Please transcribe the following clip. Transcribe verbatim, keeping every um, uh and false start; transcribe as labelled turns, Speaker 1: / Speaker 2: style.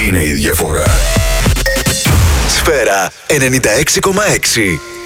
Speaker 1: είναι η διαφορά. Σφαίρα ενενήντα έξι κόμμα έξι.